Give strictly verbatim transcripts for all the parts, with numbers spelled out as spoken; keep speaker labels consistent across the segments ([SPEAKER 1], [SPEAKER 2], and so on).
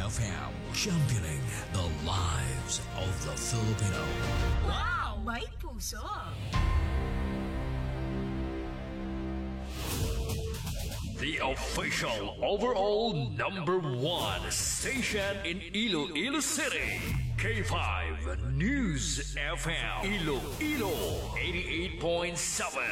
[SPEAKER 1] F M, championing the lives of the Filipino.
[SPEAKER 2] Wow! May puso!
[SPEAKER 1] The official overall number one station in Iloilo City. K five News F M. Iloilo eighty-eight point seven.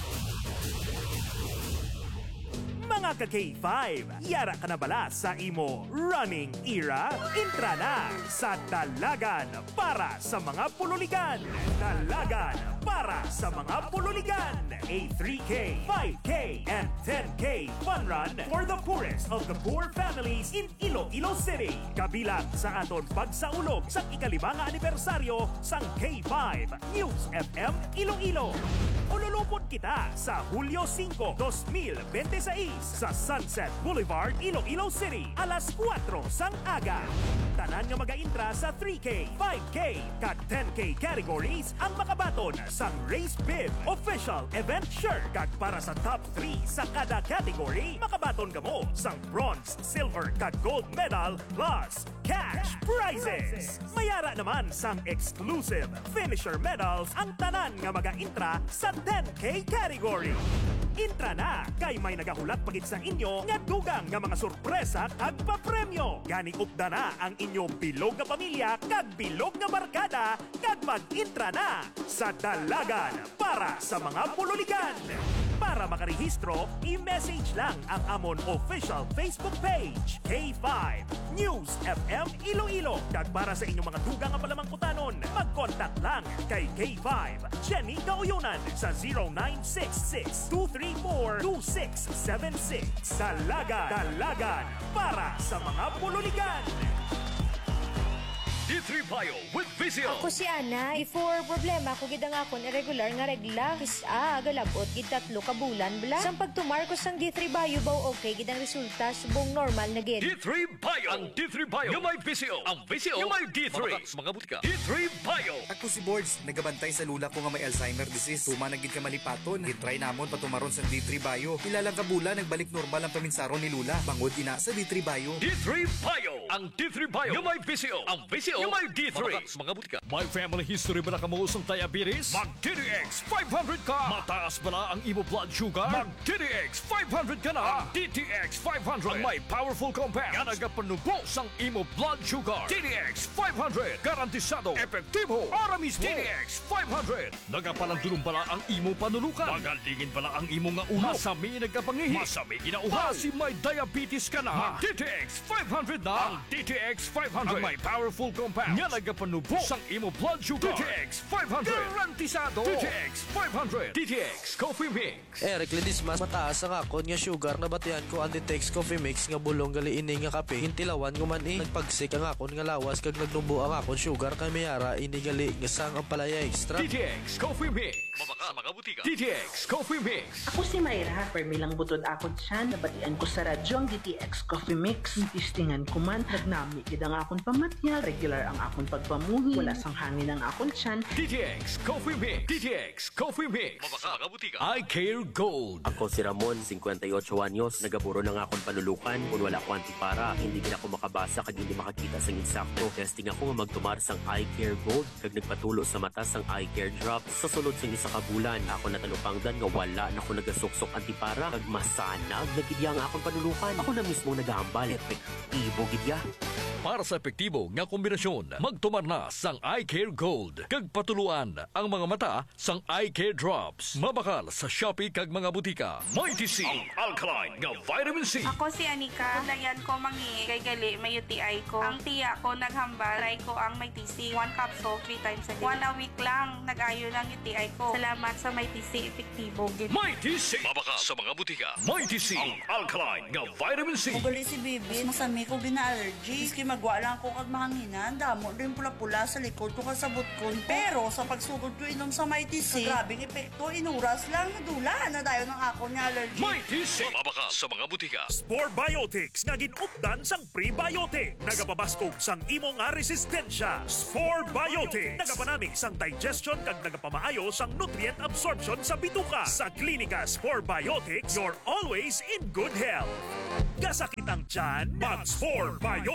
[SPEAKER 3] Mga ka-K five, yara ka na bala sa imo running era? Intra na sa Dalagan para sa mga pululigan. Dalagan para sa mga pululigan. A three K, five K, and ten K fun run for the poorest of the poor families in Iloilo City. Kabilang sa aton pagsaulog sa ikalimang anibersaryo sang K five News F M Iloilo. Ululupot kita sa Hulyo five, twenty twenty-six sa Sunset Boulevard, Iloilo City, alas kwatro sang aga. Tanan nga mag-intra sa three K, five K, kag ten K categories ang makabaton sang Race Bib Official Event Shirt. Kag para sa top three sa kada category, makabaton ka mo sang bronze, silver, kag gold medal plus cash prizes. Mayara naman sang exclusive finisher medals ang tanan nga mag-intra sa ten K category. Intra na kay may nagahulat pagit sa inyo nga dugang nga mga sorpresa kag papremyo. Gani upda na ang inyong bilog nga pamilya kag bilog nga barkada kag mag-intra na sa Dalagan para sa mga pululigan. Para makarehistro, i-message lang ang amon official Facebook page, K five News F M Iloilo. Kag para sa inyong mga dugang nga palamangkutanon, mag-contact lang kay K five Jenny Gauyunan sa zero nine six six, two three four, two six seven six. Dalagan, Dalagan para sa mga pululigan.
[SPEAKER 1] D three Bio with Vizio.
[SPEAKER 4] Ako si Ana. Before problema ko gid ang akon irregular nga regla. Kisa galabot gid tatlo ka bulan bla. Sang pagtumar ko sang D three Bio baw okay gid ang resulta subong normal na gid.
[SPEAKER 1] D three Bio. Ang D three Bio yung may Vizio. Ang Vizio yung may D three. Mga, mga butika. D three Bio.
[SPEAKER 5] Ako si Boards, nagabantay sa lula ko nga may Alzheimer disease. Tuma na gid ka malipaton. Gitry namon patumaron sa D three Bio. Ilalang ka bulan nagbalik normal ang paminsaron ni lula. Bangod ina sa D three Bio.
[SPEAKER 1] D three Bio. Ang D three Bio yung may Vizio. Ang Vizio yung may D three. Mga, mga butika. May family history ba na kamuusong diabetes? Mag-D D X five hundred ka. Mataas ba na ang imo blood sugar? Mag-D D X five hundred ka na. Ang D T X five hundred ang may powerful compound nga nagapanubo sang imo blood sugar. D D X five hundred garantisado, epektibo, para mismo. D D X five hundred nagapalandulong bala ang imo panulukan. Magalingin bala ang imo nga uhaw. Masami nagapangihi. Masami ginauhaw. Kasi may diabetes ka na. Mag-D T X five hundred na. Ang D T X five hundred ang may powerful compound nga nagapanubo sang imo blood sugar. D T X five hundred garantisado. D T X five hundred. D T X Coffee Mix.
[SPEAKER 6] Eric Ledismas, mataas ang akon nga sugar na batian ko ang D T X Coffee Mix nga bulong gali ini nga kape. Hintilawan ko man eh. Nagpagsik ang akon nga lawas kag nagnubo ang akon sugar kay mayara ini gali nga sang ang palaya extra.
[SPEAKER 1] D T X Coffee Mix. Mabaka mga butika. D T X Coffee Mix.
[SPEAKER 2] Ako si Mayra. Permilang butod akon siya. Nabatian ko sa radyo ang D T X Coffee Mix. Tistingan ko man. Nagnami gid ang akon pamatya. Regular ang akon pagpamuhi. Wala sang hangin ang akon tiyan.
[SPEAKER 1] D T X Coffee Mix. D T X Coffee Mix. Mabaka mga butika. I Care Gold.
[SPEAKER 7] Ako si Ramon, fifty-eight anyos. Nagaburo ng akong panulukan. Kung wala ko antipara, hindi din ako makabasa kag hindi makakita sang insakto. Testing ako nga magtumar sang I Care Gold kag nagpatulo sa mata sang I Care Drops. Sa sulod sang isa ka bulan, ako natalupangdan nga wala na ako nagasuksok antipara kag masanag nagidya ang akong panulukan. Ako na mismo nagahambal. Epektibo gidya.
[SPEAKER 1] Para sa epektibo nga kombinasyon, magtumar na sang I Care Gold. Kag patuluan ang mga mata sang I Care Drops. Mabakal sa Shopee kag mga butika. Mighty C, ang alkaline nga vitamin C.
[SPEAKER 8] Ako si Anika. Dayan ko mangi kay gali may U T I ko. Ang tiya ko naghambal. Try ko ang Mighty C. One capsule, three times a day. One a week lang. Nag-ayo lang U T I ko. Salamat sa Mighty C. Epektibo.
[SPEAKER 1] Mighty C. Mabakal sa mga butika. Mighty C, ang alkaline nga vitamin C.
[SPEAKER 9] Ugali si Bibi. Masami ko bina-allergy. Maski magwa lang ko kag mahanginan. Damo rin pula-pula sa likod ko kasabot ko. Pero sa pagsugod ko inom sa Mighty C, grabing epekto. Inuras lang. Nadula na dayo ng ako niya allergy.
[SPEAKER 1] Mighty C. Mabakal sa mga butika.
[SPEAKER 3] Spore Biotics nga ginupdan sang prebiotic. Nagapabaskog sang imo nga resistensya. Spore Biotics nagapanamig sang digestion kag nagapamaayo sang nutrient absorption sa bituka. Sa klinika Spore Biotics, you're always in good health. Gasakit ang tiyan, mag Spore Biotics.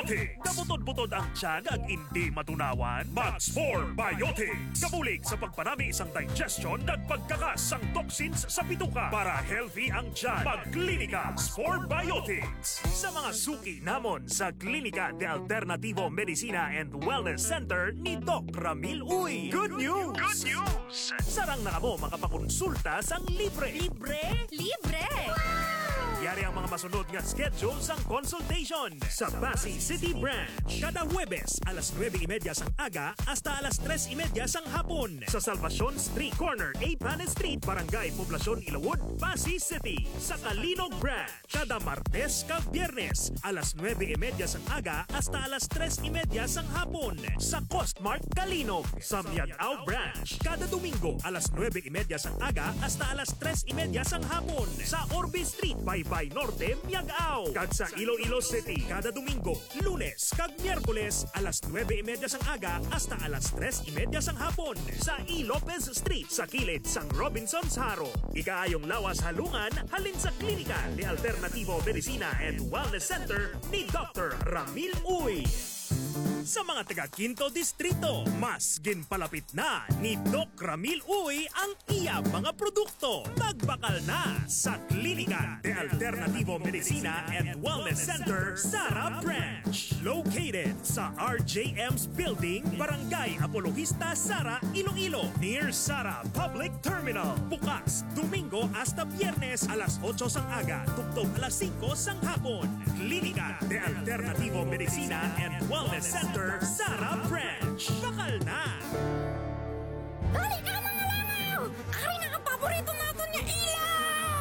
[SPEAKER 3] Kabutod-butod ang tiyan ag hindi matunawan. Max four Biotics. Kabulig sa pagpanami isang digestion at pagkakas ang toxins sa bituka para healthy ang tiyan. Mag-Klinika four Biotics. Sa mga suki namon sa Klinika de Alternativo Medicina and Wellness Center ni Doc Ramil Uy. Good news! Good news! Sarang na kamo makapakonsulta sang libre.
[SPEAKER 4] Libre? Libre!
[SPEAKER 3] Yari ang mga masunod nga schedule sang consultation sa Pasig City Branch. Kada Huwebes, alas nueve y media sang aga hasta alas tres y media sang hapon. Sa Salvacion Street Corner, A. Panes Street, Barangay Poblacion, Ilawod, Pasig City. Sa Kalinog Branch, kada Martes kag Biyernes, alas nueve y media sang aga hasta alas tres y media sang hapon. Sa Costmart, Kalinog. Sa Miagao Branch, kada Domingo, alas nueve y media sang aga hasta alas tres y media sang hapon. Sa Orbe Street, Baybay Norte, Miagao. Kag sa Iloilo City, kada Domingo, Lunes kag Miyerkules, alas nueve y media sang aga hasta alas tres y media sang hapon. Sa E. Lopez Street, sa kilid sang Robinson's Haro. Ikaayong lawas halungan, halin sa Klinika de Alternativo Medicina and Wellness Center ni Doctor Ramil Uy. Sa mga taga Quinto Distrito, mas ginpalapit na ni Doc Ramil Uy ang iya mga produkto. Magbakal na sa Klinika de Alternativo Medicina and Wellness Center, Sara Branch. Located sa R J M's Building, Barangay Apologista, Sara, Iloilo, near Sara Public Terminal. Bukas, Domingo hasta Biyernes, alas otso sang aga, tugtog alas singko sang hapon. Klinika de Alternativo Medicina and Wellness Center, Sara Branch. Bakal na!
[SPEAKER 4] Dali ka mga langaw! Ari na ang paborito natin niya ilaw!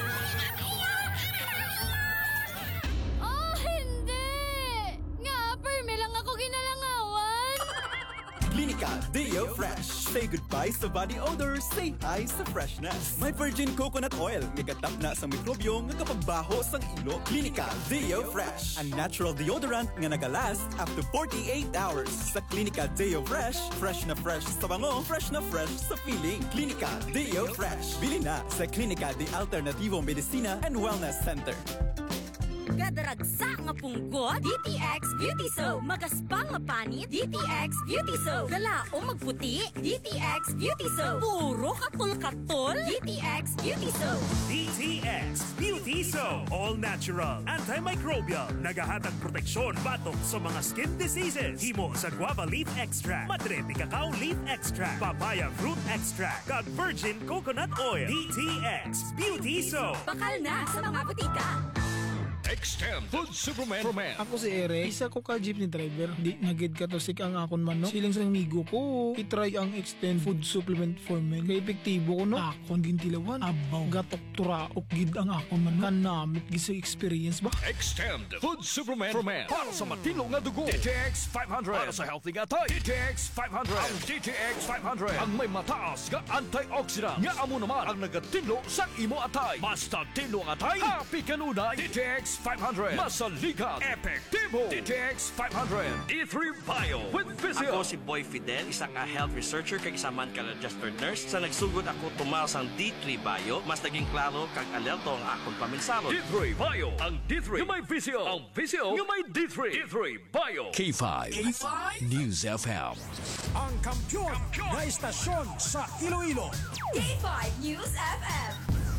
[SPEAKER 10] Oh, hindi! Nga, perme lang ako ginalangawan!
[SPEAKER 11] Klinika Deo Fresh. Say goodbye sa body odor, say hi sa freshness. May virgin coconut oil, gagatap na sa mikrobyo nga kapagbaho sang ilo. Klinika Deo Fresh, a natural deodorant nga nagalast up to forty-eight hours. Sa Klinika Deo Fresh, fresh na fresh sa bango, fresh na fresh sa feeling. Klinika Deo Fresh. Bili na sa Klinika de Alternativo Medicina and Wellness Center.
[SPEAKER 10] Gadaragsa nga punggot, D T X Beauty Soap. Magaspang nga panit, D T X Beauty Soap. Galao magputi, D T X Beauty Soap. Puro katol-katol, D T X Beauty Soap.
[SPEAKER 3] D T X Beauty Soap. All natural, antimicrobial, nagahatag proteksyon batok sa mga skin diseases. Himo sa guava leaf extract, madre de cacao leaf extract, papaya fruit extract, kag virgin coconut oil. D T X Beauty Soap.
[SPEAKER 10] Bakal na sa mga butika.
[SPEAKER 1] Extend Food Superman for Men.
[SPEAKER 12] Ako si Eric, isa ko ka jeepney driver. Di nagid ka to sik ang akon man no. Siling sa migo ko, itry ang Extend Food Supplement for Men. Kaya epektibo ko no. Akon gintilawan, abaw, gatok turaok gid ang akon man no. Kanamit gid sa experience ba?
[SPEAKER 1] Extend Food Superman for Men. Para sa matino nga dugo. D T X five hundred. Para sa healthy nga tay. D T X five hundred. Ang D T X five hundred. Ang may mataas nga antioxidant. Nga amo naman ang nagatinlo sa imo atay. Basta tinlo nga atay. Happy kanunay. D T X five hundred. Masalikat. Epektibo. D T X five hundred. D three Bio with Physio.
[SPEAKER 13] Ako si Boy Fidel, isang uh, health researcher kag isa man ka registered nurse. Sa nagsugod ako tumaw sang D three Bio, mas naging klaro kag alerto ang akong paminsalo.
[SPEAKER 1] D three Bio. Ang D three yung may Physio. Ang Physio yung may D three. D three Bio. K five. K five. News F M.
[SPEAKER 3] Ang kampiyon na istasyon sa Iloilo.
[SPEAKER 10] K five News F M.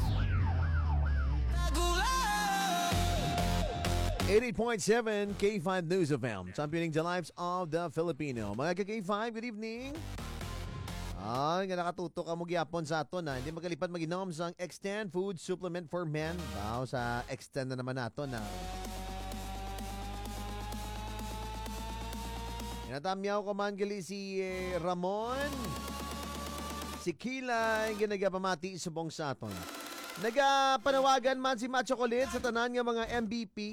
[SPEAKER 14] eighty point seven K five News F M, championing the lives of the Filipino. Mga ka-K five, good evening. Ay, nga nakatutok ang magyapon sa aton na hindi magalipat mag-inom sa Extend Food Supplement for Men. Wow, sa Extend na naman nato na. Inatamyaw ko man gali si eh, Ramon, si Kila, yung ginagapamati subong sa aton. Nagapanawagan man si Macho Kulit sa tanan nga mga M V P.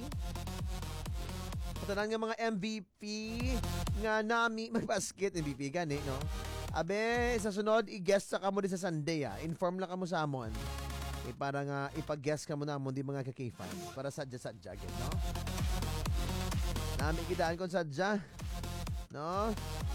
[SPEAKER 14] Sa tanan nga mga M V P nga nami magbasket M V P gani no. Abe sa sunod i-guest sa kamo di sa Sunday ah. Inform lang kamo sa amon. Eh para nga ipag-guest kamo namon di mga ka-K five para sadya-sadya gid no. Nami kitaan kon sadya. No?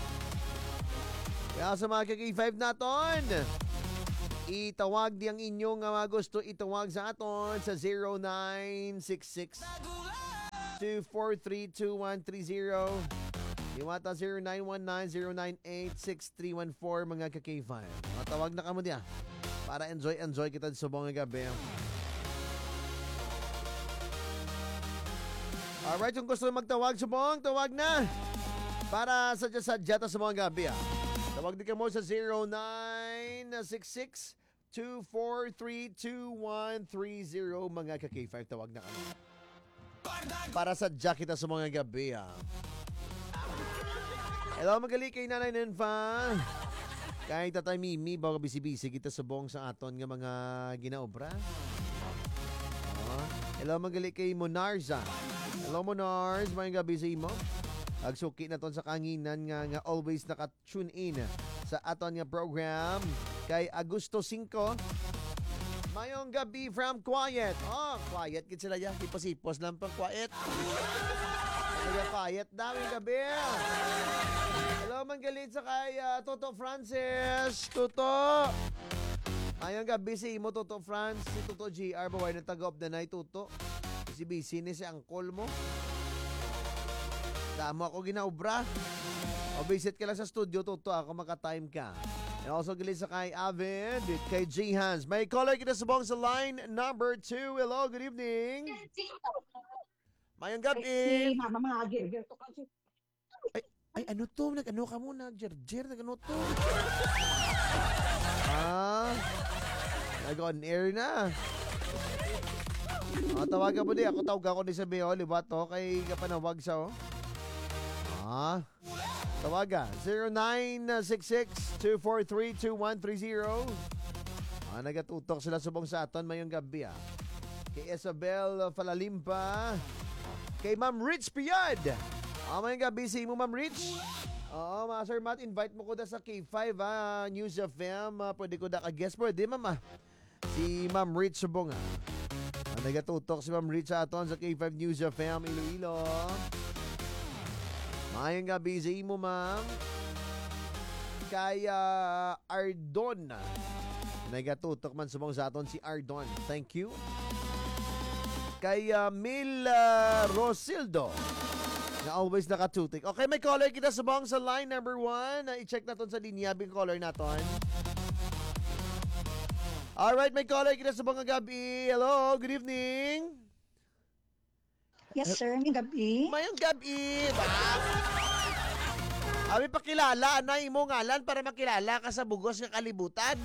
[SPEAKER 14] Kaya sa mga ka-K five naton, itawag di ang inyong uh, gusto itawag sa aton sa zero nine six six, two four three, two one three zero. Iwata zero nine one nine, zero nine eight, six three one four mga ka-K five. Matawag na kamo diya para enjoy-enjoy kita sa subong nga gabi. Alright, kung gusto magtawag subong, tawag na. Para sa sadya sa mga gabi. Ah. Tawag din ka mo sa zero nine six six, two four three, two one three zero mga ka-K five. Tawag na kami. Para sadya kita sa mga gabi. Ah. Hello, magali kay Nanay Nenfa. Kay Tatay Mimi, bago bisi-bisi kita subong sa aton nga mga ginaobra. Oh. Hello, magali kay Monarza. Hello, Monars. Mayang gabi sa imo. Agsuki na ton sa kanginan nga, nga always naka-tune in sa aton nga program. Kay Agosto five. Mayong gabi from Quiet. Oh, quiet kit sila ya. Ipos-ipos lang pang quiet. Kaya quiet daw yung gabi. Hello, manggalit sa kay uh, Toto Francis. Toto. Mayong gabi si imo, Toto France. Si Toto G R. Baway na taga of the night, Toto. Si busy ni si Angkol mo. Damo ako ginaubra. O visit ka lang sa studio, Toto. Ako maka-time ka. And also galit sa kay Avid, kay G Hans. May caller kita sa bong sa line number two. Hello, good evening. Mayang gabi.
[SPEAKER 15] Mama, mga gerger to kasi.
[SPEAKER 14] Ay, ay, ano to? Nag-ano ka muna? Gerger, nag-ano to? Ah, nag-on air na. Ah, tawagan mo di. Ako tawag ako ni sabi, oh, liba to? Kay kapanawag sa, oh. Ah, tawaga. zero nine six six, two four three, two one three zero. Ah, nagatutok sila subong sa aton mayong gabi, ah. Kay Isabel Falalimpa. Kay Ma'am Rich Piad. Ah, mayong gabi sa imo, Ma'am Rich. Oo, mga Sir Matt, invite mo ko da sa K five, ah. News F M. Ah, pwede ko da ka-guest. Pwede, Ma'am, ah. Si Ma'am Rich subong, ah. Ah, nagatutok si Ma'am Rich sa aton sa K five News F M, Iloilo. Mayong gabi sa imo, Ma'am. Kay uh, Ardon. Nagatutok man subong sa aton si Ardon. Thank you. Kay uh, Mil uh, Rosildo. Na always nakatutik. Okay, may caller kita subong sa line number one. Uh, i-check naton sa linya bing caller naton. Alright, may caller kita subong nga gabi. Hello, good evening.
[SPEAKER 15] Yes, sir. May gabi.
[SPEAKER 14] Mayong gabi. Ba? Abi pakilala na imo ngalan para makilala ka sa bugos ng kalibutan.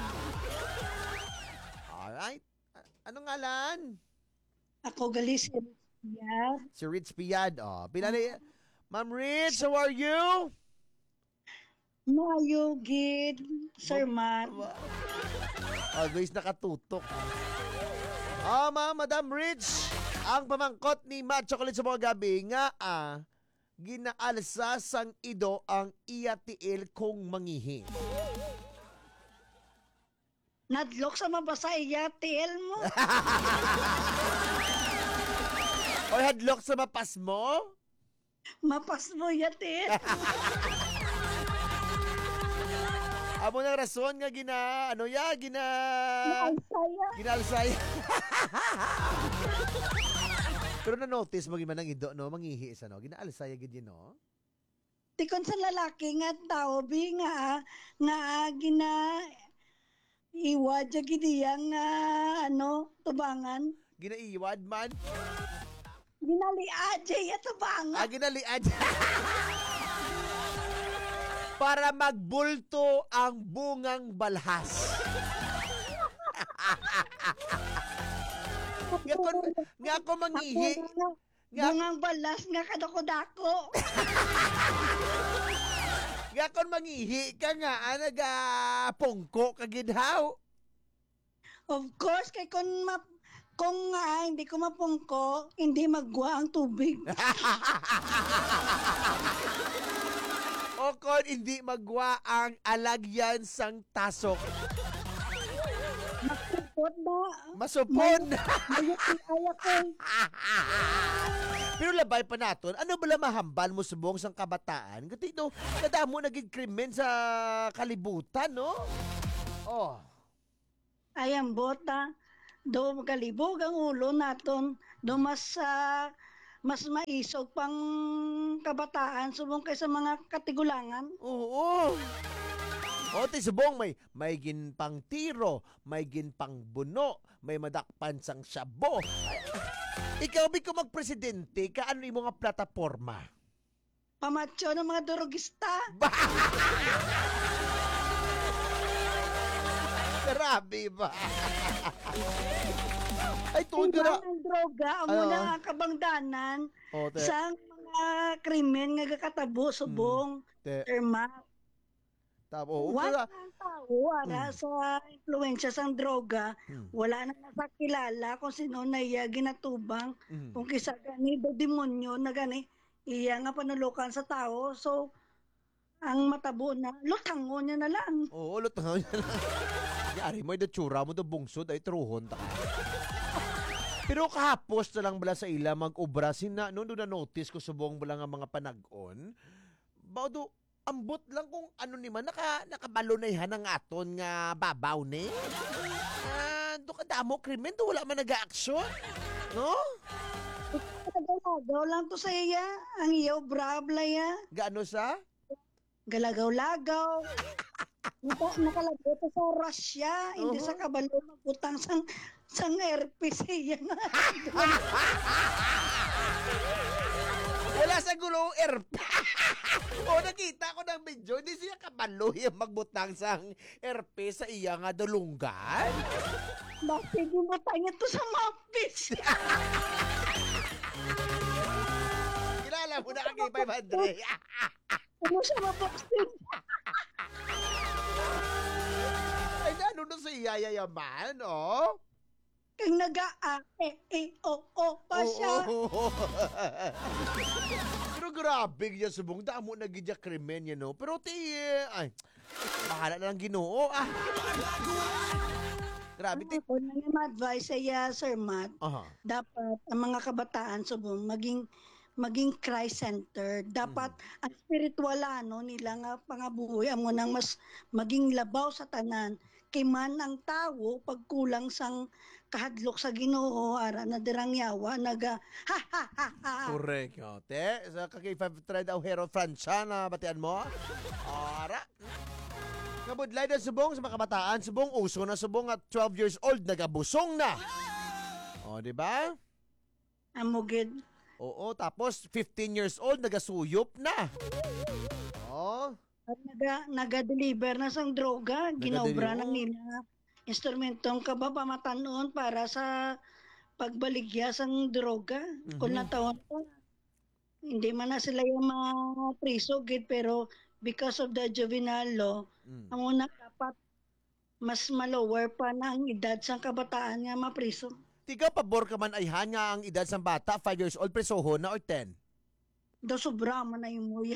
[SPEAKER 14] Alright. Anong ngalan?
[SPEAKER 15] Ako gali si Rich Piad.
[SPEAKER 14] Si Rich Piad. Oh, pilali. Ma'am Rich, how are you?
[SPEAKER 15] Mayo, gid. Sir Matt.
[SPEAKER 14] Always nakatutok. Ah, ma'am, Madam Rich. Ang pamangkot ni Matt Chocolate sa mga gabi nga ah, ginaalsa sang ido ang iyatiil kong mangihi.
[SPEAKER 15] Nadlok sa mabasa iyatiil mo.
[SPEAKER 14] O hadlok sa mapas mo?
[SPEAKER 15] Mapas mo iyatiil.
[SPEAKER 14] Amo nang rason nga gina, ano ya, gina...
[SPEAKER 15] Ginaalsaya.
[SPEAKER 14] Ginaalsaya. Pero na-notice mo gina nang ido, no? Mangihi isa, no? Ginaalsaya gid yun, no?
[SPEAKER 15] Tikon sa lalaki nga tao, bi nga, nga gina... Iwad siya gidiyang, uh, ano, tubangan.
[SPEAKER 14] Ginaiwad man?
[SPEAKER 15] Ginaliad siya tubangan.
[SPEAKER 14] Ah, ginaliad. Para magbulto ang bungang balhas. nga kon nga ako mangihi.
[SPEAKER 15] Nga bungang balhas nga kadako-dako.
[SPEAKER 14] Nga kon mangihi ka nga naga pungko ka gidhaw.
[SPEAKER 15] Of course kay kon ma kung nga hindi ko mapungko, hindi magwa ang tubig.
[SPEAKER 14] O kon hindi magwa ang alagyan sang tasok.
[SPEAKER 15] Masupod ba?
[SPEAKER 14] Masupod.
[SPEAKER 15] Mayuti ko.
[SPEAKER 14] Pero labay pa naton, ano bala mahambal mo subong sang kabataan? Kasi ito, nadamo naging krimen sa kalibutan, no? Oh.
[SPEAKER 15] Ayang bota, do magalibog ang ulo naton, do mas uh, mas maisog pang kabataan subong kaysa mga katigulangan.
[SPEAKER 14] Oo. O, ti subong, may, may ginpang tiro, may ginpang buno, may madakpan sang syabo. Ikaw, bi ko magpresidente, kaano yung mga plataforma?
[SPEAKER 15] Pamacho ng mga durugista.
[SPEAKER 14] Grabe ba? Ay, tuwag ka na.
[SPEAKER 15] Ang droga, ang
[SPEAKER 14] Ano?
[SPEAKER 15] muna ang kabangdanan
[SPEAKER 14] O, te.
[SPEAKER 15] sa mga krimen nga kakatabo subong,
[SPEAKER 14] Te.
[SPEAKER 15] terma.
[SPEAKER 14] Tabo,
[SPEAKER 15] Wala ang tao, ara, sa influensya sa droga, wala na nasakilala kung sino na iya ginatubang,
[SPEAKER 14] Mm.
[SPEAKER 15] kung kisa gani, do demonyo na gani, iya nga panulukan sa tao, so, ang matabo na, lutango niya na lang.
[SPEAKER 14] Oo, lutang niya lang. Yari mo, itsura mo, do bungsod, ay truhon ta. Pero kahapos na lang bala sa ila mag-obra, sina, noon doon na-notice ko subong bala nga mga panag-on, baudo, ambot lang kung ano ni man, naka, nakabalo na ihan ang aton nga babaw ni. Ah, do kadamo krimen, do wala man nag-aaksyon. No?
[SPEAKER 15] Galagaw lang to sa iya, ang iyo brabla ya.
[SPEAKER 14] Gaano sa?
[SPEAKER 15] Galagaw-lagaw. Naka, nakalagay to sa Russia, hindi
[SPEAKER 14] Oo.
[SPEAKER 15] sa kabalo magutang sang sang R P siya na.
[SPEAKER 14] Wala sa gulong R P. O, nakita ko ng video, hindi siya kabalo yung magbutang sang R P sa iya nga dulunggan.
[SPEAKER 15] Bakit bumutang niya to sa mapis?
[SPEAKER 14] Kilala mo na kay five hundred.
[SPEAKER 15] Ano siya mapaksin?
[SPEAKER 14] Ay, ano na sa iya yayaman, oh?
[SPEAKER 15] Kang naga-a, e, e, o, o pa siya.
[SPEAKER 14] Oo. Pero grabe niya subong damo na gidya krimen yan, no? Pero ti, ay, bahala na lang Ginoo, ah. Grabe, ti.
[SPEAKER 15] Ako na yung advice saya, Sir Matt,
[SPEAKER 14] Aha.
[SPEAKER 15] dapat ang mga kabataan subong maging maging Christ-centered. Dapat
[SPEAKER 14] Mm.
[SPEAKER 15] ang spiritualano nila nga pangabuhi amo nang mas maging labaw sa tanan. Kay man ang tawo pagkulang sang kahadlok sa Ginoo ara na dirang yawa naga ha ha ha ha.
[SPEAKER 14] Correct, yo. Te, sa kay five hundred daw hero Francia na batian mo. Ara. Kabudlay na subong sa mga kabataan, subong uso na subong at twelve years old nagabusong na. O, di ba?
[SPEAKER 15] Amugid.
[SPEAKER 14] Oo, tapos fifteen years old nagasuyop na. Oh.
[SPEAKER 15] At naga naga-deliver na sang droga, ginaubra na nila instrumentong kababamatanon para sa pagbaligya sang droga.
[SPEAKER 14] Mhm.
[SPEAKER 15] Kung natawon pa, hindi man na sila yung mapriso gid pero because of the juvenile law,
[SPEAKER 14] Mm.
[SPEAKER 15] amo na dapat mas malower pa na ang edad sang kabataan nga mapriso.
[SPEAKER 14] Tiga pabor ka man ay hanya ang edad ng bata, five years old, presoho na or ten?
[SPEAKER 15] Do sobra man na yung muya.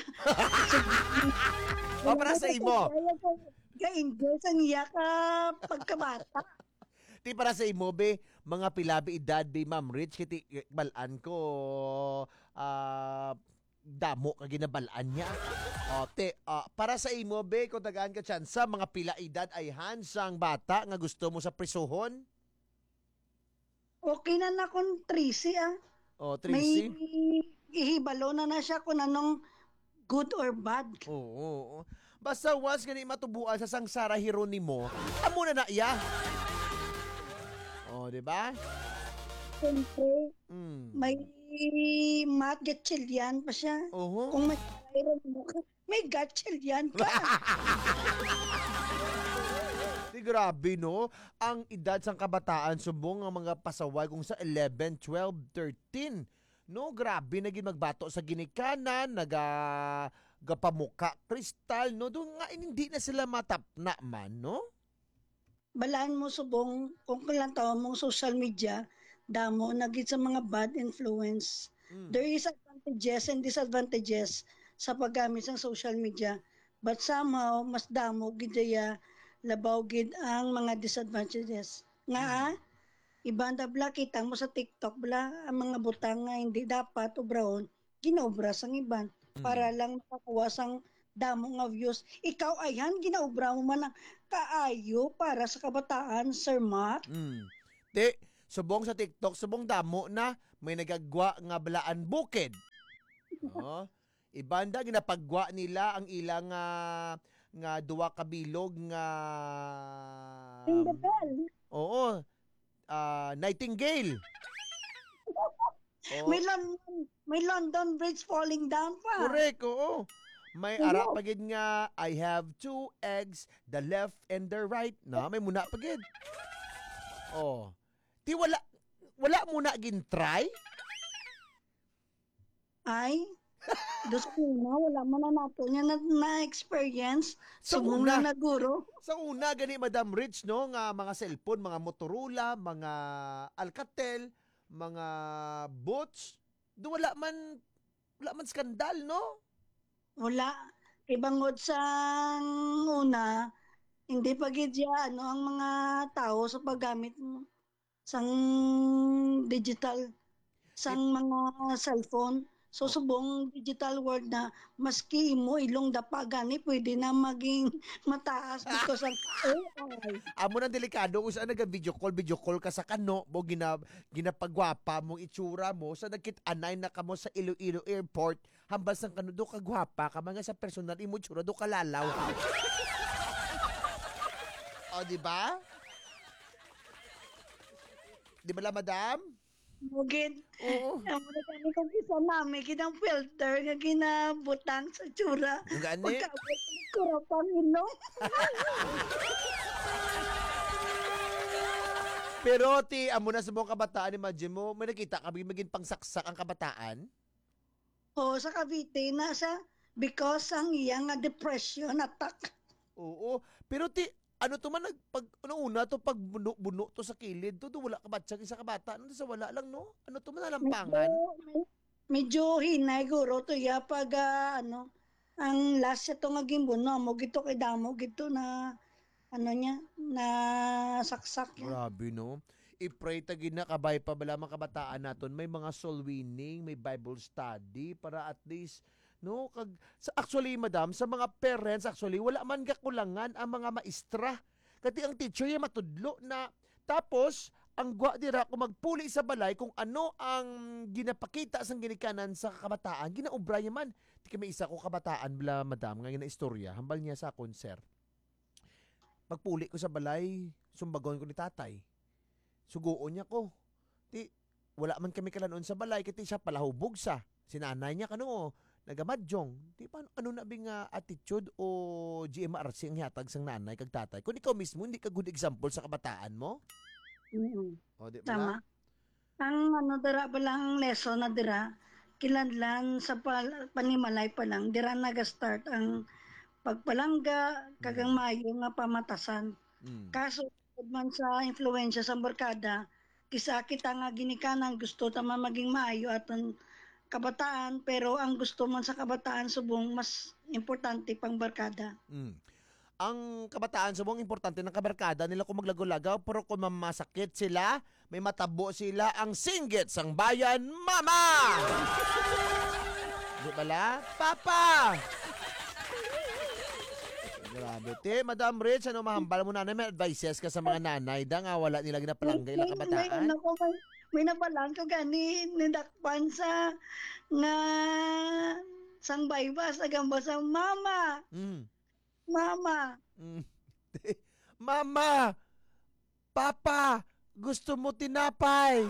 [SPEAKER 14] O, para sa imo.
[SPEAKER 15] Ga-enjoy sang iya ka pagkabata.
[SPEAKER 14] Ti para sa imo, be, mga pilabi edad, be, Ma'am Rich, kiti balaan ko, ah, damo ka ginabalaan niya. O, te, ah, para sa imo, be, kung tagaan ka tsansa, mga pila edad ay hansang bata nga gusto mo sa presohon?
[SPEAKER 15] Okay na na kung Tracy ah.
[SPEAKER 14] O, Tracy?
[SPEAKER 15] May ihibalo na na siya kung anong good or bad.
[SPEAKER 14] Oo, oo. Basta once gani matubuan sa sangsara Hieronimo, amo na na iya. O, di ba?
[SPEAKER 15] Siyempre,
[SPEAKER 14] Mm.
[SPEAKER 15] may Matt Gatchilian pa siya.
[SPEAKER 14] Oo.
[SPEAKER 15] Kung may iron mo ka, may Gatchilian ka.
[SPEAKER 14] Di grabe, no? Ang edad sang kabataan subong ang mga pasaway kung sa eleven, twelve, thirteen. No, grabe na gid magbato sa ginikanan, naga gapamuka kristal, no? Doon nga hindi na sila matapna man, no?
[SPEAKER 15] Balaan mo subong, kung kailan taon mong social media, damo nagit sa mga bad influence.
[SPEAKER 14] Mm.
[SPEAKER 15] There is advantages and disadvantages sa paggamit ng social media. But somehow, mas damo gid daya labaw gid ang mga disadvantages. Nga, mm. ibanda bla, kita mo sa TikTok bla, ang mga butang nga hindi dapat ubrahon, ginaubra sang iban. Mm. Para lang makakuha sang damo nga views. Ikaw ayan, ginaubra mo man ang kaayo para sa kabataan, Sir Matt.
[SPEAKER 14] Mm. Di, subong sa TikTok, subong damo na may nagagwa nga balaan bukid. Oh, ibanda ginapagwa nila ang ilang uh, nga duwa ka bilog nga
[SPEAKER 15] In the bell.
[SPEAKER 14] Oo. Uh, Nightingale.
[SPEAKER 15] Oh. May London, may London Bridge falling down pa.
[SPEAKER 14] Correct, oo. May
[SPEAKER 15] Oo.
[SPEAKER 14] ara pagid nga, I have two eggs, the left and the right. Na, may muna pagid. Oh. Ti wala, wala muna gin-try?
[SPEAKER 15] Ay, dos una, wala man na nato niya na, na-experience.
[SPEAKER 14] Sa
[SPEAKER 15] Subong
[SPEAKER 14] una.
[SPEAKER 15] na naguro.
[SPEAKER 14] Sa una, gani Madam Rich, no? Nga mga cellphone, mga Motorola, mga Alcatel, mga Boots. Do wala man, wala man skandal, no?
[SPEAKER 15] Wala. Ibangod sa una, hindi pa gidya ano ang mga tao sa paggamit mo sang digital sang mga cellphone. So subong digital world na maski mo ilong dapa gani pwede na maging mataas because of A I.
[SPEAKER 14] Amo nang delikado kung saan naga-video call, video call ka sa kano, mo gina, ginapagwapa mong itsura mo, sa nagkit-anay na ka mo sa Iloilo Airport, hambas ng kano, do ka gwapa ka, mga sa personal imo itsura, do ka lalaw. O, di ba? Di ba la, madam?
[SPEAKER 15] Mugid.
[SPEAKER 14] Oo.
[SPEAKER 15] Amo na kami kung isa namin, kinang filter nga ginabutan sa tsura.
[SPEAKER 14] Gani?
[SPEAKER 15] Pagkabot ng kurapang ilong.
[SPEAKER 14] Pero ti, amo na sa mga kabataan, imagine mo, may nakita kami maging pangsaksak ang kabataan?
[SPEAKER 15] O, sa Cavite na siya because ang iyang nga depression attack.
[SPEAKER 14] Oo. Pero ti, ano to man, pag, ano una to, pag buno to sa kilid, to, to wala kabatsang isa kabataan, ano sa wala lang, no? Ano to man, nalampangan?
[SPEAKER 15] Medyo, medyo hinay guro to ya pag uh, ano, ang last ito nga gimbuno, mo gito kay damo, gito na, ano niya, na saksak yan.
[SPEAKER 14] Grabe, no? I-pray tagi na kabay pa bala mga kabataan naton, may mga soul winning, may Bible study para at least no kag sa actually madam sa mga parents actually wala man kakulangan ang mga maestra kati ang teacher ya matudlo na tapos ang gwa dira kung magpuli sa balay kung ano ang ginapakita sang ginikanan sa kabataan ginaobra man ti kami isa ko kabataan bla madam nga gina istorya hambal niya sa akon sir pagpuli ko sa balay sumbagon ko ni tatay suguon niya ko ti wala man kami kalanon sa balay kati siya palahubog sa sinanay niya kano nagamadyong, di pa ano na bing uh, attitude o G M R C ang hatag sang nanay kag tatay. Kung ikaw mismo hindi ka good example sa kabataan mo?
[SPEAKER 15] Mm-hmm.
[SPEAKER 14] O, di ba?
[SPEAKER 15] Tama. Ang ano dira pa lang lesson na dira, kilanlan sa pal- panimalay pa lang, dira naga-start ang pagpalangga kagang mayo nga pamatasan.
[SPEAKER 14] Mm.
[SPEAKER 15] Kaso man sa influensya sa barkada, kisa kita nga ginikanan gusto tama maging maayo at ang kabataan, pero ang gusto man sa kabataan subong mas importante pang barkada.
[SPEAKER 14] Mm. Ang kabataan subong importante ng kabarkada nila kung maglagaw-lagaw pero kung mamasakit sila, may matabo sila ang singgit sang bayan, mama! Di bala? Papa! Grabe. Te, Madam Rich, ano mahambal mo na may advices ka sa mga nanay da nga wala nila ginapalangga ilang kabataan?
[SPEAKER 15] May, may, may, may napalang ko gani nidakpan sa nga sang baybas agamba sa mama.
[SPEAKER 14] Mm.
[SPEAKER 15] Mama.
[SPEAKER 14] Mm. Mama! Papa! Gusto mo tinapay?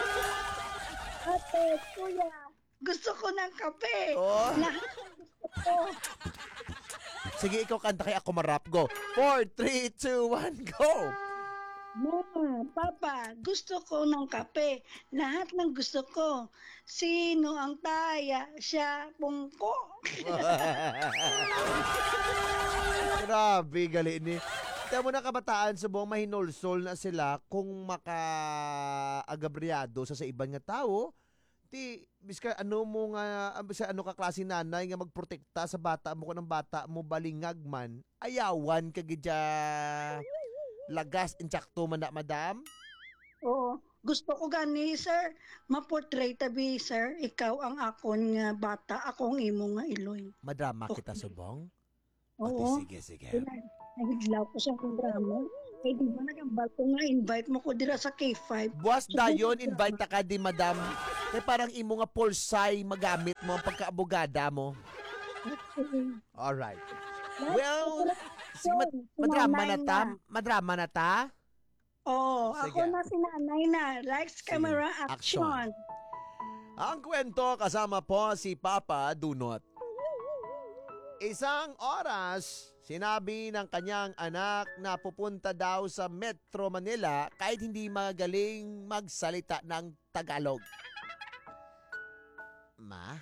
[SPEAKER 15] Ate, kuya, gusto ko ng kape.
[SPEAKER 14] Oh.
[SPEAKER 15] Lahat ng gusto ko.
[SPEAKER 14] Sige, ikaw kanta kay ako marap. Go. four, three, two, one, go!
[SPEAKER 15] Mama, Papa, gusto ko ng kape. Lahat ng gusto ko. Sino ang taya? Siya, pungko.
[SPEAKER 14] Grabe, gali ni. Kaya mo na kabataan, subong mahinolsol na sila kung maka-agabriado sa sa ibang nga tao. Ti, biska ano mo nga, biska ano ka klase nanay nga magprotekta sa bata mo kung ng bata mo balingag man, ayawan ka gidya lagas intsakto man na, madam?
[SPEAKER 15] Oo. Gusto ko gani, sir, maportray tabi, sir, ikaw ang akon nga bata, akong imo nga iloy.
[SPEAKER 14] Madrama
[SPEAKER 15] Okay.
[SPEAKER 14] kita subong?
[SPEAKER 15] Oo.
[SPEAKER 14] Okay, sige, sige.
[SPEAKER 15] Nahiglaw ko sa drama. Eh, di ba nagambal ko nga, invite mo ko dira sa K five.
[SPEAKER 14] Buwas dayon, invite ta ka di madam. Kaya parang imo nga pulsay magamit mo ang pagkaabogada mo. Alright. Well, sige, mad- madrama na ta. Madrama na ta.
[SPEAKER 15] Oo,
[SPEAKER 14] Sige.
[SPEAKER 15] ako na si nanay na. Lights, camera,
[SPEAKER 14] action.
[SPEAKER 15] action.
[SPEAKER 14] Ang kwento kasama po si Papa Dunot. Isang oras, sinabi ng kanyang anak na pupunta daw sa Metro Manila kahit hindi magaling magsalita ng Tagalog. Ma?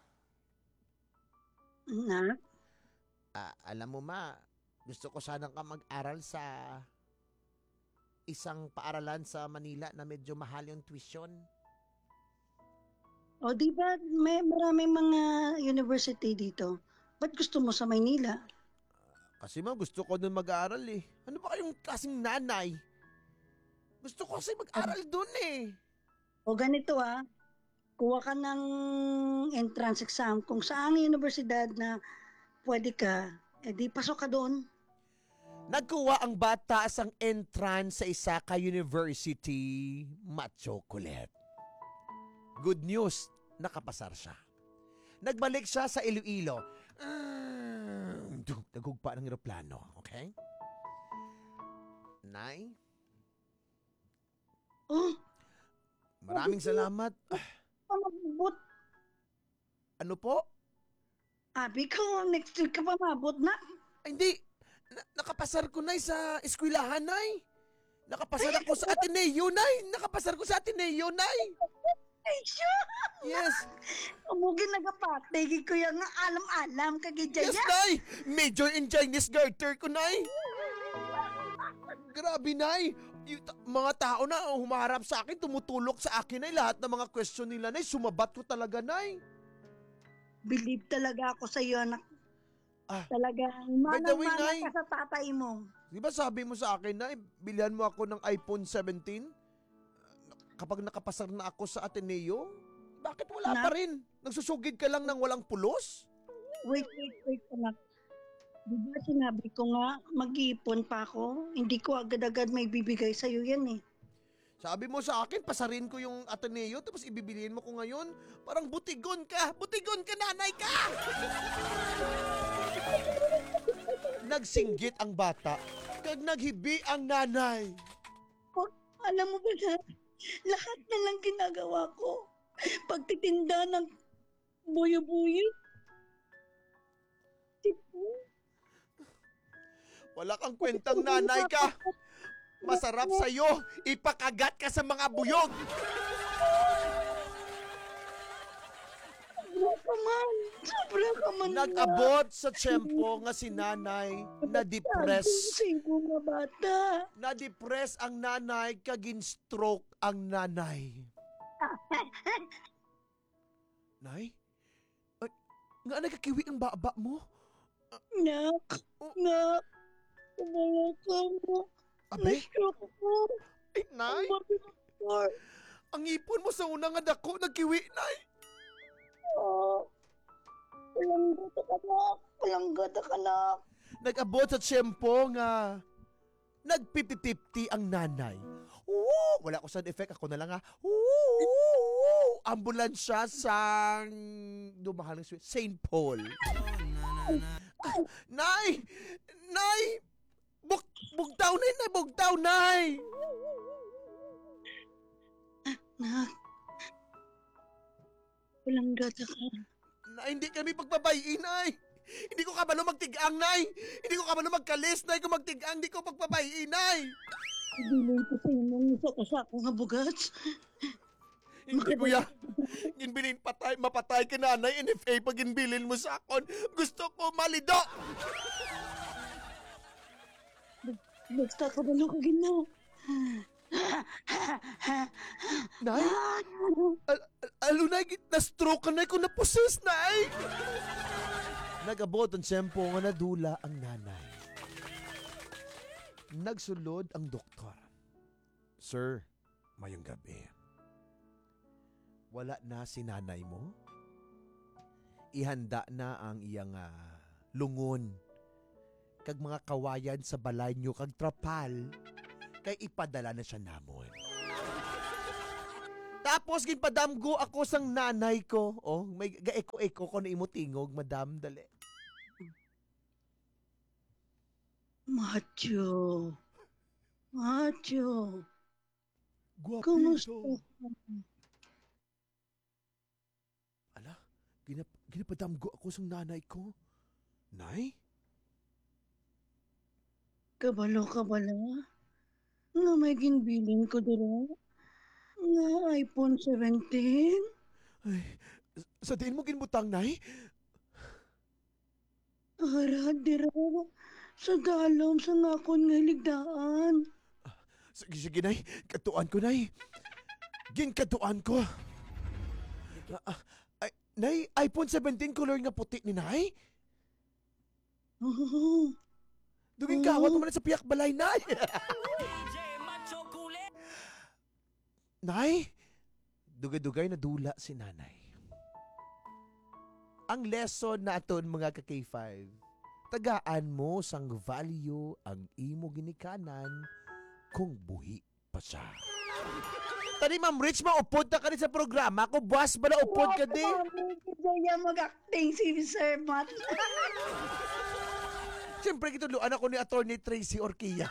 [SPEAKER 15] Na?
[SPEAKER 14] Ah, alam mo ma, gusto ko sanang ka mag-aral sa isang paaralan sa Manila na medyo mahal yung tuition.
[SPEAKER 15] O di ba may maraming mga university dito? Ba't gusto mo sa Maynila?
[SPEAKER 14] Kasi ma, gusto ko doon mag-aaral eh. Ano ba kayong klaseng nanay? Gusto ko kasi mag-aral doon eh.
[SPEAKER 15] O ganito ah, kuha ka ng entrance exam kung saang universidad na pwede ka, edi pasok ka doon.
[SPEAKER 14] Nagkuha ang bata sa entrance sa Isaka University, Machocolate. Good news, nakapasar siya. Nagbalik siya sa Iloilo. Mm, nagugpa ng eroplano, okay? Nay?
[SPEAKER 15] Oh,
[SPEAKER 14] maraming salamat.
[SPEAKER 15] Mabot.
[SPEAKER 14] Ano po?
[SPEAKER 15] Abi ko, next week ka pa mabot na.
[SPEAKER 14] Ay, hindi. Na- nakapasar ko, Nay, sa eskwelahan, Nay. Nakapasar ako sa Ateneo, Nay. Nakapasar ko sa Ateneo, Nay.
[SPEAKER 15] Ay, siya!
[SPEAKER 14] Yes.
[SPEAKER 15] Umugin nagapate, ko yung alam-alam kagidya.
[SPEAKER 14] Yes, Nay. Major in Chinese Garter ko, Nay. Grabe, Nay. Yung ta- mga tao na humaharap sa akin, tumutulok sa akin, Nay. Lahat ng mga question nila, Nay, sumabat ko talaga, Nay.
[SPEAKER 15] Believe talaga ako sa iyo, anak.
[SPEAKER 14] Ah,
[SPEAKER 15] Talagang
[SPEAKER 14] by the way,
[SPEAKER 15] manang-mana
[SPEAKER 14] Nay,
[SPEAKER 15] ka sa tatay mo.
[SPEAKER 14] di ba sabi mo sa akin, Nay, bilhan mo ako ng iPhone seventeen? Kapag nakapasar na ako sa Ateneo, bakit wala
[SPEAKER 15] Na?
[SPEAKER 14] pa rin? Nagsusugid ka lang ng walang pulos?
[SPEAKER 15] Wait, wait, wait, anak. Di ba sinabi ko nga, mag-iipon pa ako? Hindi ko agad-agad may bibigay sa'yo yan eh.
[SPEAKER 14] Sabi mo sa akin, pasarin ko yung Ateneo, tapos ibibiliin mo ko ngayon. Parang butigon ka! Butigon ka, nanay ka! Nagsinggit ang bata, kag naghibi ang nanay.
[SPEAKER 15] Oh, alam mo ba na, lahat na lang ginagawa ko. Pagtitinda ng buyo-buyo.
[SPEAKER 14] Wala kang kwentang nanay ka. Masarap sa'yo, ipakagat ka sa mga buyog.
[SPEAKER 15] Sobra ka man. Sobra ka man.
[SPEAKER 14] Nag-abot sa tiyempo nga si nanay, na-depress.
[SPEAKER 15] Singko nga bata.
[SPEAKER 14] Na-depress ang nanay, kagin stroke ang nanay. Nay? Ay, nga nagkakiwi ang baba mo?
[SPEAKER 15] Nak, nak, kumala ka mo.
[SPEAKER 14] Abe?
[SPEAKER 15] Na-stroke ko.
[SPEAKER 14] Ay, nay? Ang ipon mo sa unang nga dako, nagkiwi, nay.
[SPEAKER 15] Oh, walang gata ka na. Walang gata ka na.
[SPEAKER 14] Nag-abot sa tiyempo nga nag-fifty-fifty ang nanay. Woo! Wala ko sound effect. Ako na lang ha. Woo! Ambulansya sa dumahal ng Saint Paul. Ah, nay! Nay! Bug, bugtaw, nay! Nay! Bugtaw, nay!
[SPEAKER 15] Nak, walang gata ka.
[SPEAKER 14] Na hindi kami pagbabayin, nay! Hindi ko kabalo magtigang, nay! Hindi ko kabalo magkalis, nay! Kung magtigang, hindi ko pagbabayin, nay!
[SPEAKER 15] Ibilin ko sa imong isa ka sa akong habugat.
[SPEAKER 14] Hindi, kuya. Ginbilin patay, mapatay ka, nanay. N F A pag ginbilin mo sa akon. Gusto ko malido!
[SPEAKER 15] Basta ka ba lang kagina?
[SPEAKER 14] Nay? Al- al- alo, nay, na-stroke ka, nay, kung naposes, nay! Nag-abot ang tiyempo nga nadula ang nanay. Nagsulod ang doktor. Sir, mayong gabi. Wala na si nanay mo? Ihanda na ang iyang uh, lungon. kag mga kawayan sa balay nyo kag trapal kay ipadala na siya namon. Tapos ginpadamgo ako sang nanay ko. Oh, may gaeko-eko ko na imo tingog, madam, dali.
[SPEAKER 15] Macho. Macho.
[SPEAKER 14] Guwapito.
[SPEAKER 15] Kumusta?
[SPEAKER 14] Ala, ginap ginapadamgo ako sang nanay ko. Nay?
[SPEAKER 15] Kabalo ka bala? Nga may ginbilin ko dira? Nga iPhone seventeen?
[SPEAKER 14] Ay, sa diin mo ginbutang, nay?
[SPEAKER 15] Ara, dira. Sa dalom sa ngakon nga ligdaan.
[SPEAKER 14] Sige, sige, nay. Katuan ko, nay. Ginkatuan ko. Uh, uh, ay, nay, iPhone seventeen color nga puti ni nay?
[SPEAKER 15] Oo.
[SPEAKER 14] Duging kawat mo na sa piyak balay, nay. Nay, dugay-dugay na dula si nanay. Ang lesson naton mga ka-K five, tagaan mo sang value ang imo ginikanan kung buhi pa siya. Tani Ma'am Rich, maupod na ka rin sa programa ko. Boss ba na upod ka din?
[SPEAKER 15] Kaya mag-acting si Sir Matt.
[SPEAKER 14] Siyempre, kituluan ako ni Attorney Tracy Orquilla.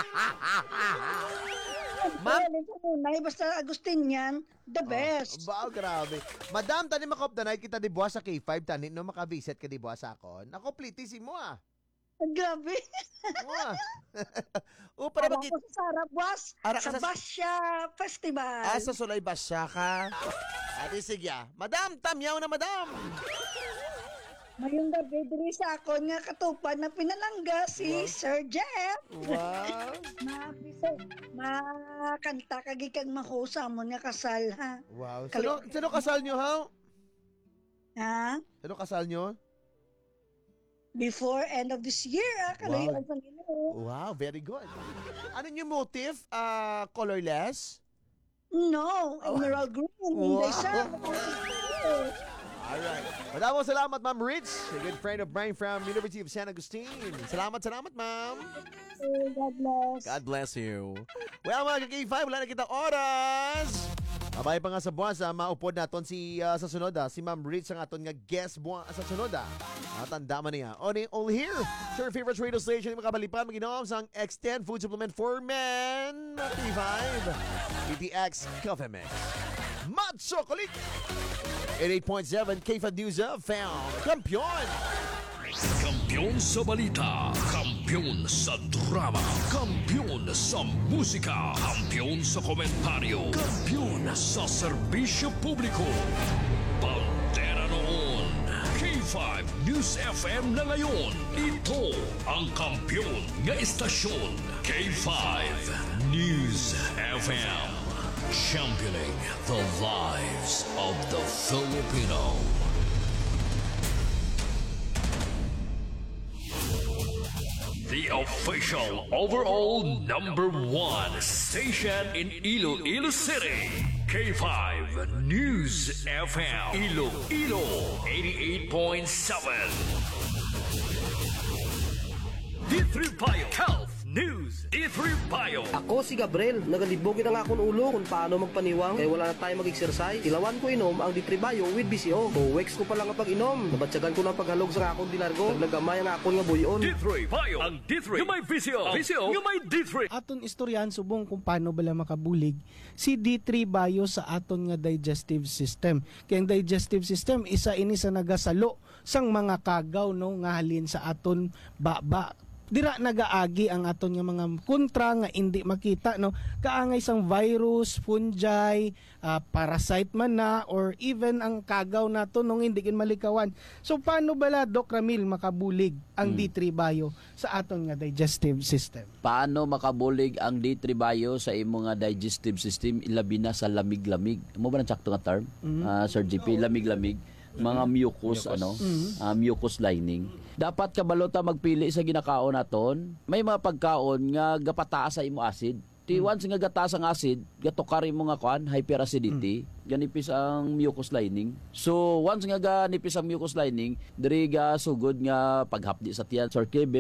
[SPEAKER 15] Ma'am? Basta Agustin yan, the best.
[SPEAKER 14] Oh, wow, grabe. Madam, tani makop na kita di buwas sa K five, tani no makabisit ka di buwas ako. Nako, plitisi mo ah.
[SPEAKER 15] Grabe.
[SPEAKER 14] Oo. O, para
[SPEAKER 15] mag- sa Sarap, boss.
[SPEAKER 14] Ara
[SPEAKER 15] sa
[SPEAKER 14] sa-
[SPEAKER 15] Basya Festival.
[SPEAKER 14] Ah, sa Sulay Basya ka. Ati sige ah. Madam, tamyaw na madam.
[SPEAKER 15] Mayong gabi, diri sa ako nga katupad na pinalangga si
[SPEAKER 14] Wow.
[SPEAKER 15] Sir Jeff.
[SPEAKER 14] Wow.
[SPEAKER 15] Mapiso, makanta kagi kag mahusa mo nga kasal, ha?
[SPEAKER 14] Wow.
[SPEAKER 15] Kali-
[SPEAKER 14] Sino, sino kasal nyo, ha?
[SPEAKER 15] Ha?
[SPEAKER 14] Sino kasal nyo?
[SPEAKER 15] Before end of this year, ha? Kalayuan
[SPEAKER 14] Wow.
[SPEAKER 15] sa Ginoo.
[SPEAKER 14] Wow, very good. Ano yung motive? Uh, colorless?
[SPEAKER 15] No, emerald green.
[SPEAKER 14] Wow.
[SPEAKER 15] Hindi siya.
[SPEAKER 14] Alright. Maraming salamat, Ma'am Rich. A good friend of mine from University of San Agustin. Salamat, salamat, ma'am.
[SPEAKER 15] God bless.
[SPEAKER 14] God bless you. Well, mga ka-K five, wala na kita oras. Abay pa nga sa buwan sa maupod naton si uh, sa sunod ah, si Ma'am Rich ang aton nga guest buwan sa sunod ah. Tanda man niya. Only all here. Sa your favorite radio station, makabalipan maginom sa X ten food supplement for men. K five. D T X Coffee Mix. Mad Chocolate. eighty-eight point seven K five News F M. Kampiyon.
[SPEAKER 1] Kampiyon sa balita, kampiyon sa drama, kampiyon sa musika, kampiyon sa komentaryo, kampiyon sa serbisyo publiko. Pantera noon, K five News F M na ngayon. Ito ang kampiyon nga istasyon, K five News F M. Championing the lives of the Filipino. The official overall number one station in Iloilo City. K five News F M. Iloilo eighty-eight point seven. D three Bio Health News. D three Bio.
[SPEAKER 6] Ako si Gabriel, nagalibogin ang akong ulo kung paano magpaniwang kaya wala na tayo mag-exercise. Ilawan ko inom ang D three Bio with B C O. Buwex ko pa lang ang pag-inom. Nabatsagan ko ng paghalog sa akong dilargo. Naglagamay ang akong nga buyon.
[SPEAKER 1] D three Bio. Ang D three. Yung may V C O. V C O. Yung may D three.
[SPEAKER 12] Aton istoryan subong kung paano bala makabulig si D three Bio sa aton nga digestive system. Kaya ang digestive system isa ini sa nagasalo sang mga kagaw no nga halin sa aton baba. Dira nagaagi ang aton nga mga kontra nga hindi makita no kaangay sang virus, fungi, uh, parasite man na or even ang kagaw nato nung hindi kin malikawan. So paano bala Doc Ramil makabulig ang
[SPEAKER 16] Hmm.
[SPEAKER 12] D three Bio sa aton nga digestive system?
[SPEAKER 16] Paano makabulig ang D three Bio sa imo nga digestive system ilabi na sa lamig-lamig? Mo ba nang sakto nga term?
[SPEAKER 12] Mm.
[SPEAKER 16] Ah, Sir G P, lamig-lamig. Mga mucus,
[SPEAKER 12] Mucus.
[SPEAKER 16] ano,
[SPEAKER 12] Mhm.
[SPEAKER 16] ah, mucus lining. Dapat kabalota magpili sa ginakaon naton. May mga pagkaon nga gapataas sa imo acid. Ti once nga gataas ang acid, gatukari mo nga kuan, hyperacidity, ganipis ang mucus lining. So once nga ganipis ang mucus lining, diri ga sugod nga paghapdi sa tiyan, Sir Kevin,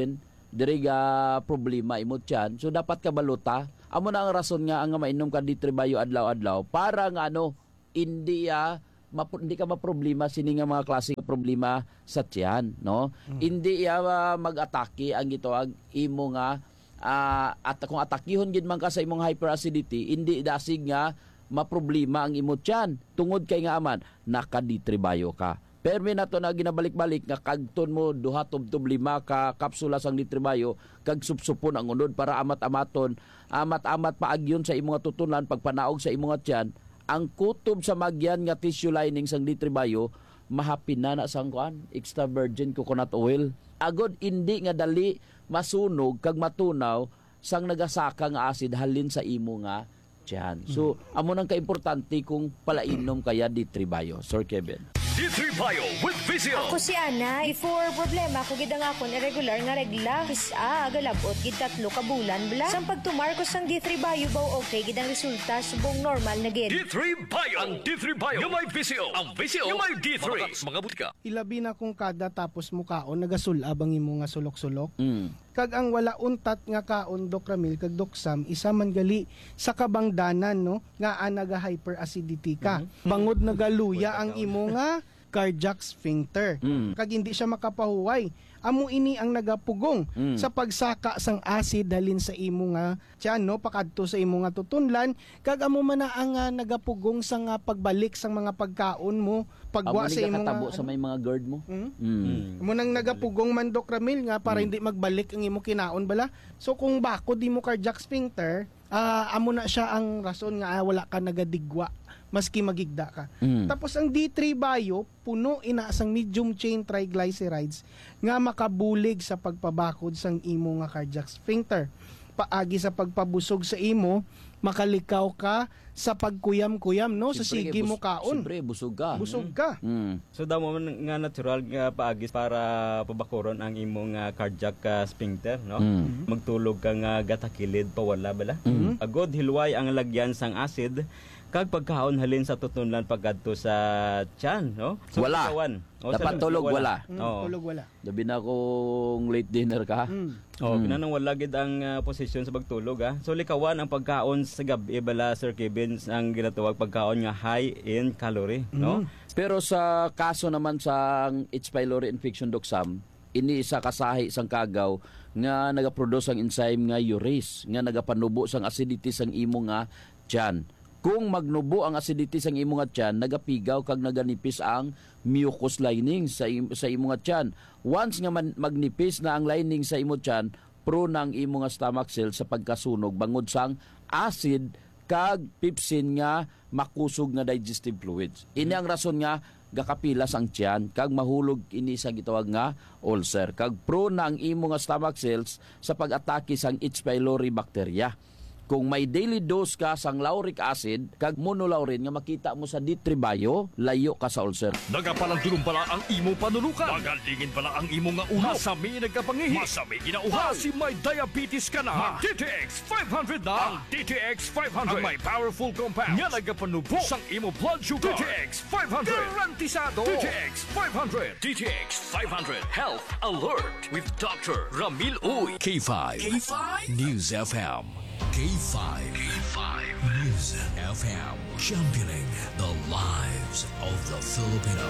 [SPEAKER 16] diri ga problema imot yan. So dapat ka baluta. Amo na ang rason nga ang mainom ka D three Bio adlaw-adlaw para nga ano hindi ya Map- hindi ka maproblema sini nga mga klase nga problema sa tiyan, no? Mm. Hindi ya uh, mag-atake ang gitawag imo nga uh, at kung atakihon gid man ka sa imong hyperacidity, hindi dasig nga maproblema ang imo tiyan. Tungod kay nga aman naka D three Bio ka. Permi na to na ginabalik-balik nga kagton mo duha tubtob lima ka kapsula sang D three Bio kag supsupon ang unod para amat-amaton, amat-amat paagyon sa imong tutunan pagpanaog sa imong tiyan. Ang kutob sa magyan nga tissue lining sang D three Bio mahapin na na sang kuan extra virgin coconut oil. Agod hindi nga dali masunog kag matunaw sang nagasaka nga acid halin sa imo nga tiyan. So amo nang kaimportante kung palainom kaya D three Bio. Sir Kevin.
[SPEAKER 1] D three Bio with Vizio.
[SPEAKER 4] Ako si Ana, before problema ko gid ang akon irregular nga regla. Kis a agalabot gid tatlo ka bulan bla. Sang pagtumarkos sang D three Bio baw okay gid ang resulta subong normal na gid.
[SPEAKER 1] D three Bio. Ang D three Bio yung may Vizio. Ang Vizio yung may D three. Mga butika.
[SPEAKER 17] Ilabi na kung kada tapos mo kaon nagasulab ang imo nga sulok-sulok.
[SPEAKER 16] Mm.
[SPEAKER 17] Kag ang wala untat nga kaon Doc Ramil kag Doc Sam isa man gali sa kabangdanan no nga anaga hyperacidity ka. Mm-hmm. Bangod nagaluya ang imo nga cardiac sphincter. Mm. Kag hindi siya makapahuway. Amo ini ang nagapugong mm. sa pagsaka sang acid dalin sa imo nga tiyan no pakadto sa imo nga tutunlan kag amo man na ang uh, nagapugong sa nga pagbalik sang mga pagkaon mo pagwa sa imo nga
[SPEAKER 16] sa may mga GERD mo.
[SPEAKER 17] Mm? Mm. Amo nang nagapugong man Doc Ramil nga para mm. hindi magbalik ang imo kinaon bala. So kung bako di mo cardiac sphincter, uh, amo na siya ang rason nga ah, wala ka nagadigwa maski magigda ka. Mm. Tapos ang D three Bio, puno ina sang medium chain triglycerides nga makabulig sa pagpabakod sang imo nga cardiac sphincter. Paagi sa pagpabusog sa imo, makalikaw ka sa pagkuyam-kuyam no sa sige mo kaon.
[SPEAKER 16] Siyempre busog ka.
[SPEAKER 17] Busog ka.
[SPEAKER 16] Mm.
[SPEAKER 18] So damo man nga natural nga paagis para pabakuron ang imong uh, cardiac uh, sphincter no. Mm. Magtulog ka nga gatakilid pawala bala. Mm. Agod hilway ang lagyan sang acid kag pagkaon halin sa tutunlan pagkadto sa tiyan no.
[SPEAKER 16] So, wala.
[SPEAKER 18] O,
[SPEAKER 16] dapat
[SPEAKER 18] sa
[SPEAKER 16] tulog wala.
[SPEAKER 17] wala. Mm, oh. Tulog wala.
[SPEAKER 16] Labi na kung late dinner ka.
[SPEAKER 17] Mm.
[SPEAKER 18] Oh, mm. Pinanang wala gid ang uh, posisyon sa pagtulog ah. So likawan ang pagkaon sa gabi bala Sir Kevin ang ginatawag pagkaon nga high in calorie, mm. no?
[SPEAKER 16] Pero sa kaso naman sa H. pylori infection Doc Sam, ini isa kasahi sang kagaw nga nagaproduce ang enzyme nga urease nga nagapanubo sang acidity sang imo nga tiyan. Kung magnubo ang acidity sang imo nga tiyan, nagapigaw kag naganipis ang mucous lining sa im- sa imo nga tiyan. Once nga man- magnipis na ang lining sa imo tiyan, prone ang imo nga stomach cell sa pagkasunog bangod sang acid kag pepsin nga makusog nga digestive fluids. Ini ang rason nga gakapilas ang tiyan kag mahulog ini sa gitawag nga ulcer. Kag prone na ang imo nga stomach cells sa pag-atake sang H. pylori bacteria. Kung may daily dose ka sang lauric acid kag monolaurin nga makita mo sa D three Bio, layo ka sa ulcer.
[SPEAKER 1] Nagapalandulong pala ang imo panulukan. Magalingin pala ang imo nga uhaw. Masami nagkapangihi. Masami ginauhaw. Si may diabetes ka na. Mag D T X five hundred na. Ang D T X five hundred. Ang may powerful compounds. Nga nagapanubo sang imo blood sugar. D T X five hundred. Garantisado. D T X five hundred. D T X five hundred. Health Alert with Doctor Ramil Uy. K five. K five. News F M. K five. K five. News F M. Championing the lives of the Filipino.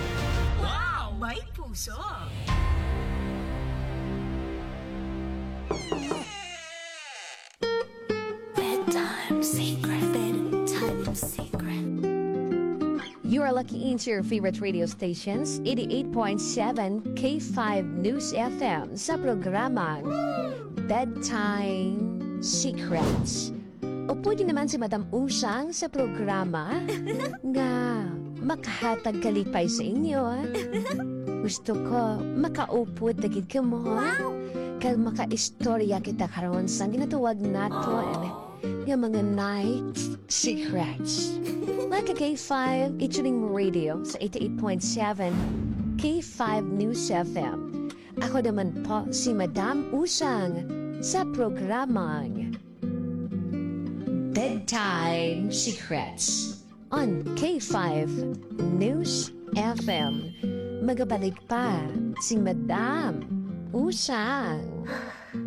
[SPEAKER 10] Wow! May puso!
[SPEAKER 4] Bedtime secret. Bedtime secret. You are lucky into your favorite radio stations, eighty-eight point seven K five News F M sa programang Bedtime Secrets. O pwede naman si Madam Usang sa programa nga makahatag kalipay sa inyo. Gusto ko makaupod dagid ka mo. Kag makaistorya kita karon sa ginatawag naton nga mga night secrets. Like a K five featuring radio sa eighty-eight point seven K five News F M. Ako naman po si Madam Usang sa programang Bedtime Secrets on K five News F M. Magabalik pa si Madam Usang.